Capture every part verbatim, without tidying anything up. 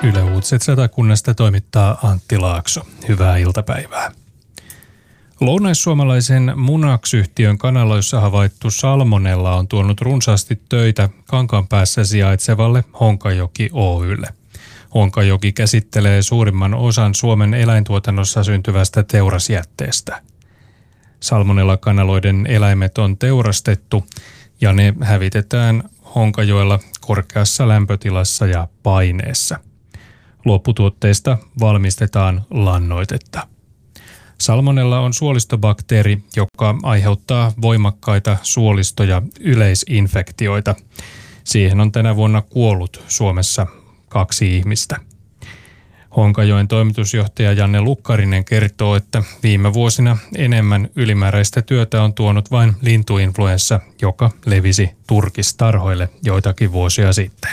Yle Uutiset Satakunnasta toimittaa Antti Laakso. Hyvää iltapäivää. Lounaissuomalaisen Munax-yhtiön kanaloissa havaittu salmonella on tuonut runsaasti töitä Kankaanpäässä sijaitsevalle Honkajoki Oy:lle. Honkajoki käsittelee suurimman osan Suomen eläintuotannossa syntyvästä teurasjätteestä. Salmonella-kanaloiden eläimet on teurastettu ja ne hävitetään Honkajoella korkeassa lämpötilassa ja paineessa. Lopputuotteista valmistetaan lannoitetta. Salmonella on suolistobakteeri, joka aiheuttaa voimakkaita suolisto- ja yleisinfektioita. Siihen on tänä vuonna kuollut Suomessa kaksi ihmistä. Honkajoen toimitusjohtaja Janne Lukkarinen kertoo, että viime vuosina enemmän ylimääräistä työtä on tuonut vain lintuinfluenssa, joka levisi turkistarhoille joitakin vuosia sitten.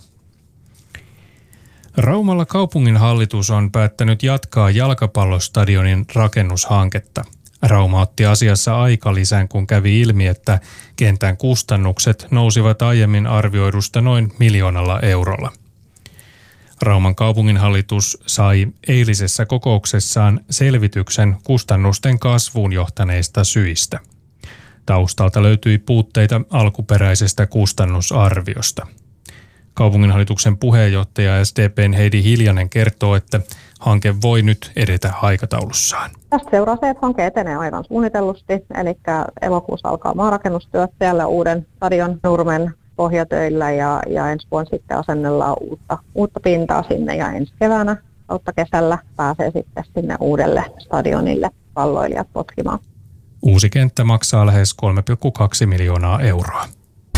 Raumalla kaupunginhallitus on päättänyt jatkaa jalkapallostadionin rakennushanketta. Rauma otti asiassa aikalisän, kun kävi ilmi, että kentän kustannukset nousivat aiemmin arvioidusta noin miljoonalla eurolla. Rauman kaupunginhallitus sai eilisessä kokouksessaan selvityksen kustannusten kasvuun johtaneista syistä. Taustalta löytyi puutteita alkuperäisestä kustannusarviosta. Kaupunginhallituksen puheenjohtaja S D P:n Heidi Hiljanen kertoo, että hanke voi nyt edetä aikataulussaan. Tästä seuraa se, että hanke etenee aivan suunnitellusti, eli elokuussa alkaa maarakennustyöt siellä uuden stadion nurmen pohjatöillä ja, ja ensi vuonna sitten asennellaan uutta, uutta pintaa sinne ja ensi keväänä kautta kesällä pääsee sitten sinne uudelle stadionille palloilijat potkimaan. Uusi kenttä maksaa lähes kolme pilkku kaksi miljoonaa euroa.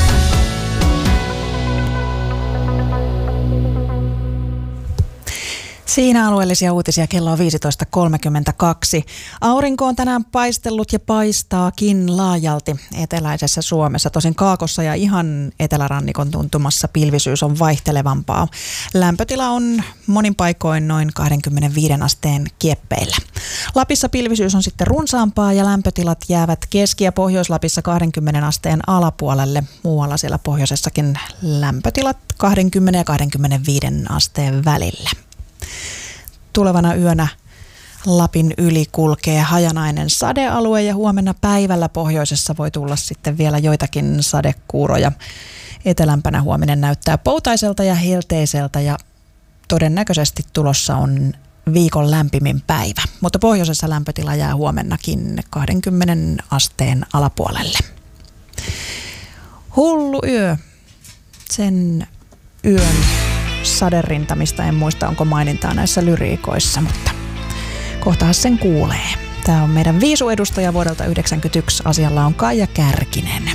Siinä alueellisia uutisia, kello on viisitoista kolmekymmentäkaksi. Aurinko on tänään paistellut ja paistaakin laajalti eteläisessä Suomessa. Tosin Kaakossa ja ihan etelärannikon tuntumassa pilvisyys on vaihtelevampaa. Lämpötila on monin paikoin noin kaksikymmentäviisi asteen kieppeillä. Lapissa pilvisyys on sitten runsaampaa ja lämpötilat jäävät Keski- ja Pohjois-Lapissa kaksikymmentä asteen alapuolelle. Muualla siellä pohjoisessakin lämpötilat kaksikymmentä ja kaksikymmentäviisi asteen välillä. Tulevana yönä Lapin yli kulkee hajanainen sadealue ja huomenna päivällä pohjoisessa voi tulla sitten vielä joitakin sadekuuroja. Etelämpänä huominen näyttää poutaiselta ja helteiseltä ja todennäköisesti tulossa on viikon lämpimin päivä. Mutta pohjoisessa lämpötila jää huomennakin kaksikymmentä asteen alapuolelle. Hullu yö. Sen yön saderintamista en muista, onko mainintaa näissä lyriikoissa, mutta kohtahan sen kuulee. Tämä on meidän viisuedustaja vuodelta yhdeksänkymmentäyksi. Asialla on Kaija Kärkinen.